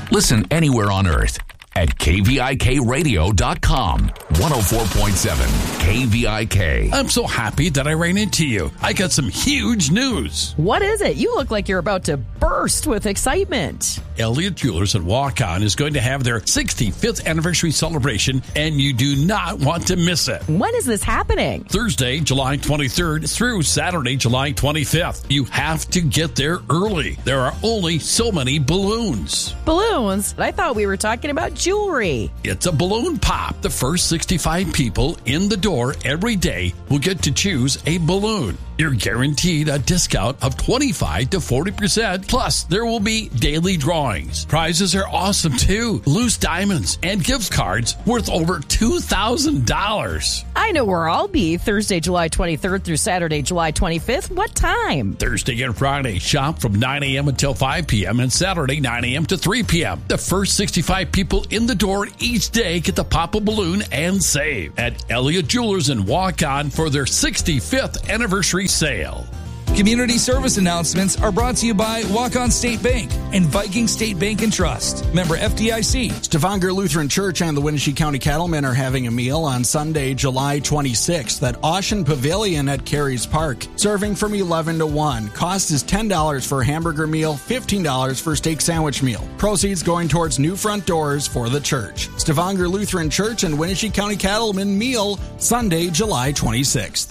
Listen anywhere on earth at KVIKradio.com. 104.7 KVIK. I'm so happy that I ran into you. I got some huge news. What is it? You look like you're about to burst with excitement. Elliott Jewelers at Walk-On is going to have their 65th anniversary celebration, and you do not want to miss it. When is this happening? Thursday, July 23rd through Saturday, July 25th. You have to get there early. There are only so many balloons. Balloons? I thought we were talking about jewelry. It's a balloon pop. The first 65 people in the door every day will get to choose a balloon. You're guaranteed a discount of 25 to 40%. Plus, there will be daily drawings. Prizes are awesome too. Loose diamonds and gift cards worth over $2,000. I know where I'll be Thursday, July 23rd through Saturday, July 25th. What time? Thursday and Friday, shop from 9 a.m. until 5 p.m. and Saturday, 9 a.m. to 3 p.m. The first 65 people in the door each day get to pop a balloon and save at Elliott Jewelers and Walk-On for their 65th anniversary sale. Community service announcements are brought to you by Walk-On State Bank and Viking State Bank and Trust. Member FDIC. Stavanger Lutheran Church and the Wenatchee County Cattlemen are having a meal on Sunday, July 26th at Ocean Pavilion at Carey's Park. Serving from 11 to 1. Cost is $10 for a hamburger meal, $15 for steak sandwich meal. Proceeds going towards new front doors for the church. Stavanger Lutheran Church and Wenatchee County Cattlemen meal, Sunday, July 26th.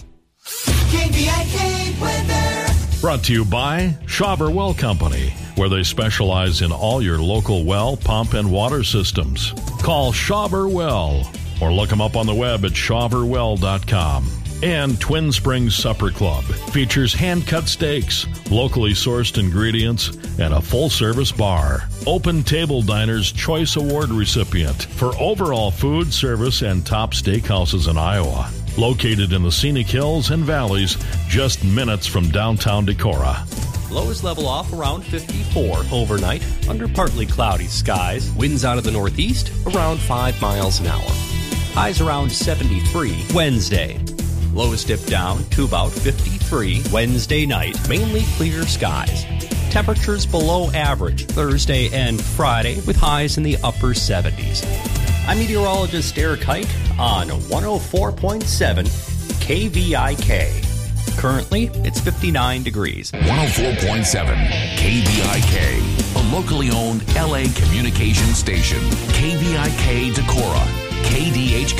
KVIK weather. Brought to you by Shawver Well Company, where they specialize in all your local well, pump, and water systems. Call Shawver Well or look them up on the web at shawverwell.com. And Twin Springs Supper Club features hand-cut steaks, locally sourced ingredients, and a full-service bar. Open Table Diner's Choice Award recipient for overall food, service, and top steakhouses in Iowa. Located in the scenic hills and valleys, just minutes from downtown Decorah. Lows level off around 54 overnight under partly cloudy skies. Winds out of the northeast around 5 miles an hour. Highs around 73 Wednesday. Lows dip down to about 53 Wednesday night. Mainly clear skies. Temperatures below average Thursday and Friday with highs in the upper 70s. I'm meteorologist Eric Hike on 104.7 KVIK. Currently, it's 59 degrees. 104.7 KVIK, a locally owned LA communication station. KVIK Decorah, KDH